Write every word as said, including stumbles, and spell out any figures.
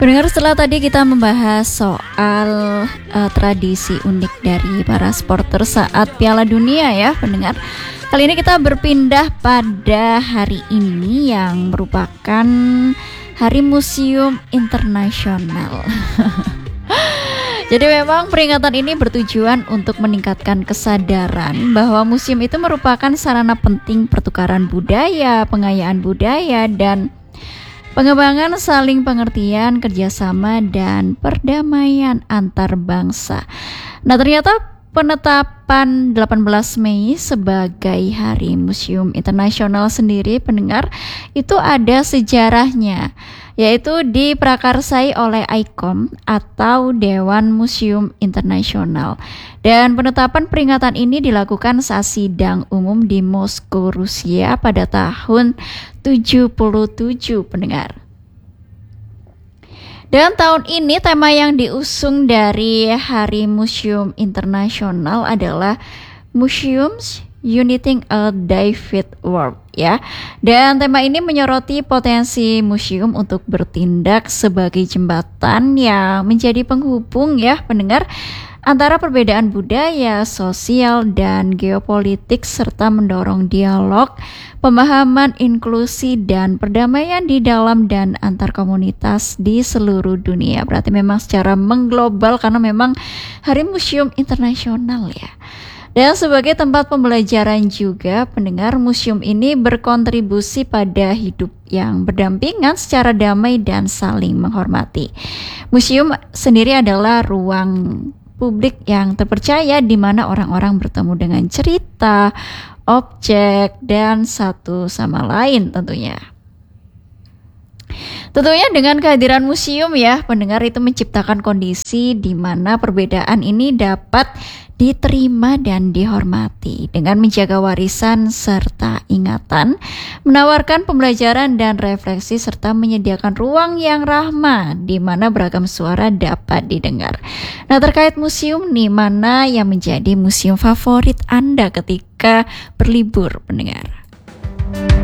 Pendengar, setelah tadi kita membahas soal uh, tradisi unik dari para supporter saat Piala Dunia ya pendengar. Kali ini kita berpindah pada hari ini yang merupakan Hari Museum Internasional. Jadi memang peringatan ini bertujuan untuk meningkatkan kesadaran bahwa museum itu merupakan sarana penting pertukaran budaya, pengayaan budaya, dan pengembangan saling pengertian, kerjasama, dan perdamaian antar bangsa. Nah, ternyata penetapan delapan belas Mei sebagai Hari Museum Internasional sendiri, pendengar, itu ada sejarahnya, yaitu diprakarsai oleh I C O M atau Dewan Museum Internasional. Dan penetapan peringatan ini dilakukan saat sidang umum di Moskow, Rusia pada tahun tujuh puluh tujuh, pendengar. Dan tahun ini tema yang diusung dari Hari Museum Internasional adalah Museums Uniting a Divided World ya. Dan tema ini menyoroti potensi museum untuk bertindak sebagai jembatan yang menjadi penghubung ya pendengar antara perbedaan budaya, sosial, dan geopolitik, serta mendorong dialog, pemahaman, inklusi, dan perdamaian di dalam dan antar komunitas di seluruh dunia. Berarti memang secara mengglobal karena memang Hari Museum Internasional ya. Dan sebagai tempat pembelajaran juga, pendengar, museum ini berkontribusi pada hidup yang berdampingan secara damai dan saling menghormati. Museum sendiri adalah ruang publik yang terpercaya di mana orang-orang bertemu dengan cerita, objek, dan satu sama lain tentunya. Tentunya dengan kehadiran museum ya, pendengar, itu menciptakan kondisi di mana perbedaan ini dapat diterima dan dihormati dengan menjaga warisan serta ingatan, menawarkan pembelajaran dan refleksi, serta menyediakan ruang yang ramah di mana beragam suara dapat didengar. Nah, terkait museum nih, mana yang menjadi museum favorit Anda ketika berlibur, pendengar?